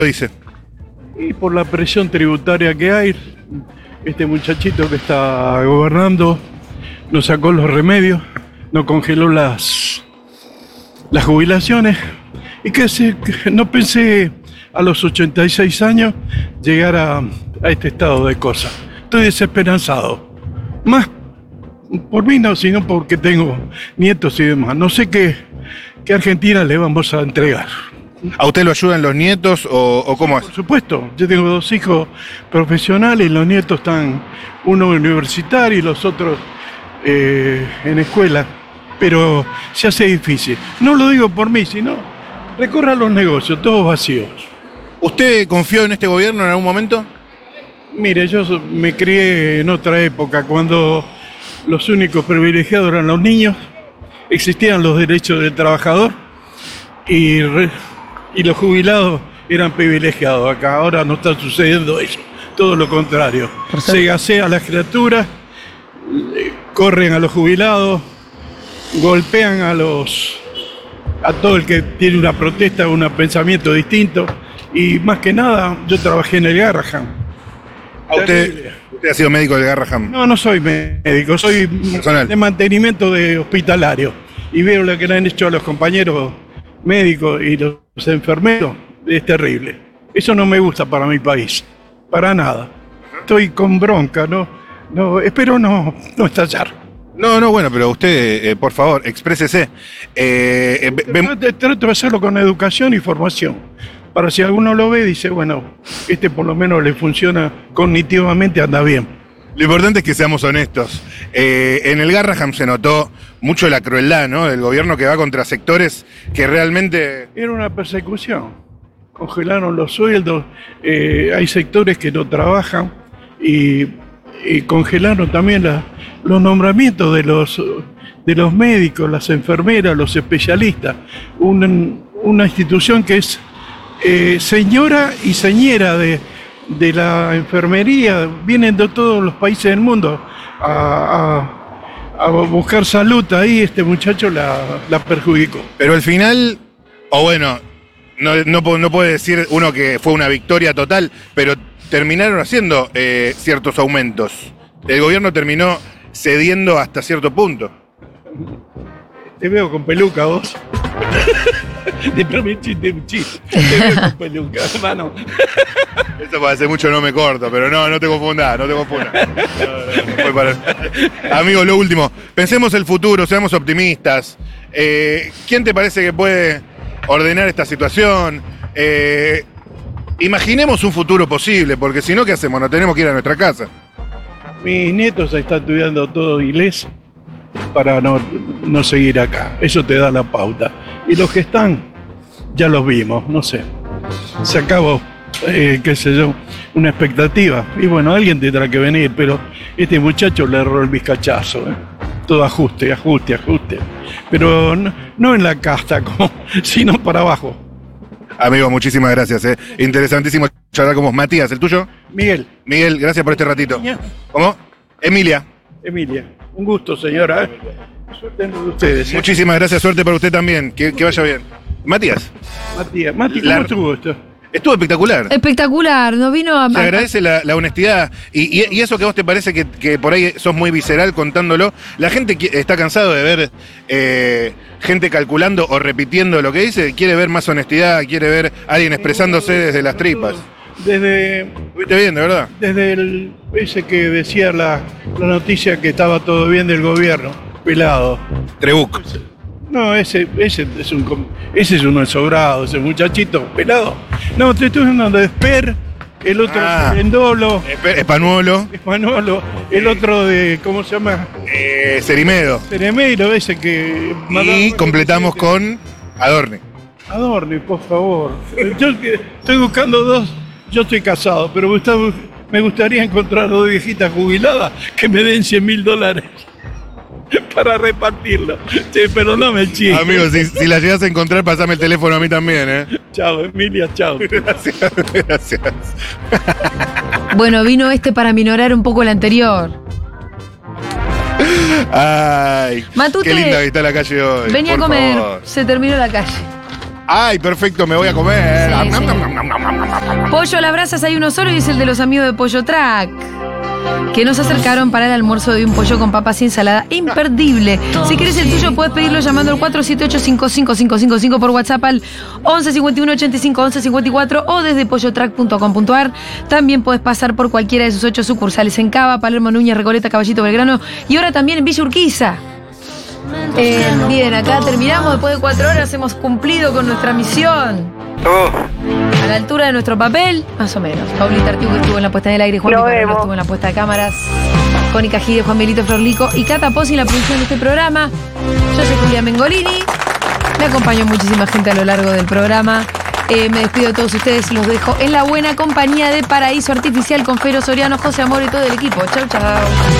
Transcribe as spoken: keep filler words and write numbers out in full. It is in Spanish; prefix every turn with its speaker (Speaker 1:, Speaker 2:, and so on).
Speaker 1: dice?
Speaker 2: Y por la presión tributaria que hay, este muchachito que está gobernando nos sacó los remedios, nos congeló las, las jubilaciones y que, se, que no pensé a los ochenta y seis años llegar a, a este estado de cosas. Estoy desesperanzado. Más por mí no, sino porque tengo nietos y demás. No sé qué, qué Argentina le vamos a entregar.
Speaker 1: ¿A usted lo ayudan los nietos o, o cómo es?
Speaker 2: Por supuesto, yo tengo dos hijos profesionales, los nietos están, uno universitario y los otros eh, en escuela, pero se hace difícil. No lo digo por mí, sino recorra los negocios, todos vacíos.
Speaker 1: ¿Usted confió en este gobierno en algún momento?
Speaker 2: Mire, yo me crié en otra época, cuando los únicos privilegiados eran los niños, existían los derechos del trabajador y, re, y los jubilados eran privilegiados. Acá ahora no está sucediendo eso, todo lo contrario. Se gasea a las criaturas, corren a los jubilados, golpean a los a todo el que tiene una protesta o un pensamiento distinto. Y más que nada, yo trabajé en el Garrahan.
Speaker 1: ¿A usted, usted ha sido médico del Garrahan?
Speaker 2: No, no soy médico, soy personal de mantenimiento de hospitalario. Y veo lo que le han hecho a los compañeros médicos y los enfermeros, es terrible. Eso no me gusta para mi país, para nada. Estoy con bronca, no, no espero no, no estallar.
Speaker 1: No, no, bueno, pero usted, eh, por favor, exprésese. Eh, eh,
Speaker 2: ve, Trato de hacerlo con educación y formación. Para si alguno lo ve, dice, bueno, este por lo menos le funciona cognitivamente, anda bien.
Speaker 1: Lo importante es que seamos honestos. Eh, en el Garrahan se notó mucho la crueldad, ¿no? Del gobierno que va contra sectores que realmente...
Speaker 2: Era una persecución. Congelaron los sueldos, eh, hay sectores que no trabajan y, y congelaron también la, los nombramientos de los, de los médicos, las enfermeras, los especialistas. Una, una institución que es... Eh, señora y señora de, de la enfermería, vienen de todos los países del mundo a, a, a buscar salud. Ahí este muchacho la, la perjudicó.
Speaker 1: Pero al final, o bueno, no, no, no puede decir uno que fue una victoria total, pero terminaron haciendo eh, ciertos aumentos. El gobierno terminó cediendo hasta cierto punto.
Speaker 2: Te veo con peluca vos. Te prometí un chiste. Te veo con peluca, hermano.
Speaker 1: Esto para hace mucho no me corto, pero no, no te confundas, no te confundas. No, no, no, para... Amigo, lo último, pensemos el futuro, seamos optimistas. Eh, ¿Quién te parece que puede ordenar esta situación? Eh, imaginemos un futuro posible, porque si no, ¿qué hacemos? Nos tenemos que ir a nuestra casa.
Speaker 2: Mis nietos están estudiando todo inglés para no, no seguir acá. Eso te da la pauta. Y los que están, ya los vimos, no sé. Se acabó, eh, qué sé yo, una expectativa. Y bueno, alguien tendrá que venir, pero este muchacho le erró el bizcachazo. ¿eh? Todo ajuste, ajuste, ajuste. Pero no, no en la casta, como, sino para abajo.
Speaker 1: Amigo, muchísimas gracias. ¿eh? Interesantísimo charlar con vos. Matías, ¿el tuyo?
Speaker 2: Miguel.
Speaker 1: Miguel, gracias por este ratito. ¿Cómo? Emilia.
Speaker 2: Emilia. Un gusto, señora. ¿eh? Suerte de ustedes. ¿eh?
Speaker 1: Muchísimas gracias, suerte para usted también. Que, que vaya bien. Matías.
Speaker 2: Matías, Mati, ¿cómo
Speaker 1: La...
Speaker 2: estuvo esto?
Speaker 1: Estuvo espectacular.
Speaker 3: Espectacular, nos vino a...
Speaker 1: Se agradece la, la honestidad. Y, y, y eso que a vos te parece que, que por ahí sos muy visceral contándolo. La gente está cansado de ver eh, gente calculando o repitiendo lo que dice. Quiere ver más honestidad, quiere ver a alguien expresándose desde las tripas.
Speaker 2: Desde...
Speaker 1: ¿Estuviste bien, de verdad?
Speaker 2: Desde el, ese que decía la, la noticia que estaba todo bien del gobierno. Pelado.
Speaker 1: Trebuch.
Speaker 2: No, ese, ese es un ese es uno sobrado, ese muchachito pelado. No, te estoy hablando de Esper, el otro
Speaker 1: ah,
Speaker 2: de Endolo.
Speaker 1: Espanuolo.
Speaker 2: Espanuolo, el otro de, ¿cómo se llama?
Speaker 1: Eh, Cerimedo.
Speaker 2: Ceremeiro, ese que...
Speaker 1: Y completamos con Adorni.
Speaker 2: Adorni, por favor. Yo estoy buscando dos, yo estoy casado, pero me, gusta, me gustaría encontrar dos viejitas jubiladas que me den cien mil dólares. Para repartirlo. Sí, perdóname el chiste.
Speaker 1: Amigo, si, si la llegas a encontrar, pasame el teléfono a mí también, ¿eh?
Speaker 2: Chao, Emilia, chao.
Speaker 1: Gracias, gracias.
Speaker 3: Bueno, vino este para minorar un poco el anterior.
Speaker 1: Ay,
Speaker 3: Matute,
Speaker 1: qué linda que está la calle hoy.
Speaker 3: Venía a comer, favor. Se terminó la calle.
Speaker 1: Ay, perfecto, me voy a comer.
Speaker 3: Sí,
Speaker 1: Am,
Speaker 3: sí.
Speaker 1: am, am, am, am, am, am.
Speaker 3: Pollo a las brasas hay uno solo y es el de los amigos de Pollo Track, que nos acercaron para el almuerzo de un pollo con papas y ensalada imperdible. Si querés el tuyo, puedes pedirlo llamando al cuatro siete ocho, cinco cinco cinco cinco cinco por WhatsApp al once cincuenta y uno ochenta y cinco once cincuenta y cuatro o desde pollotrack punto com punto ar. También puedes pasar por cualquiera de sus ocho sucursales en Cava, Palermo, Núñez, Recoleta, Caballito, Belgrano y ahora también en Villa Urquiza. Eh, bien, acá terminamos. Después de cuatro horas hemos cumplido con nuestra misión. A la altura de nuestro papel, más o menos. Paulita Artigo estuvo en la puesta del aire, Juan
Speaker 4: Lo
Speaker 3: Picarolo
Speaker 4: vemos.
Speaker 3: estuvo en la puesta de cámaras, Connie Cajide, Juan Melito Florlico y Cata Pozzi en la producción de este programa. Yo soy Julia Mengolini. Me acompañó muchísima gente a lo largo del programa. Eh, me despido de todos ustedes, los dejo en la buena compañía de Paraíso Artificial con Fero Soriano, José Amor y todo el equipo. Chau, chau.